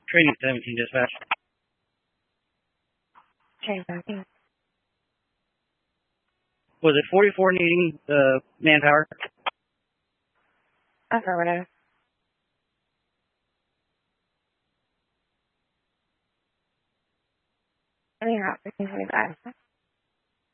Training 17 dispatch. Train 17. Was it 44 needing manpower? Affirmative. I mean, not 1525.